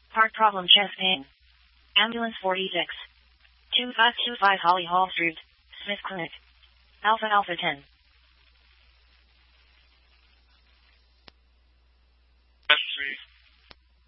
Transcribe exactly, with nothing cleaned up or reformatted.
Heart problem, chest pain. Ambulance forty-six. two five two five Holly Hall Street, Smith Clinic. Alpha Alpha ten. That's three.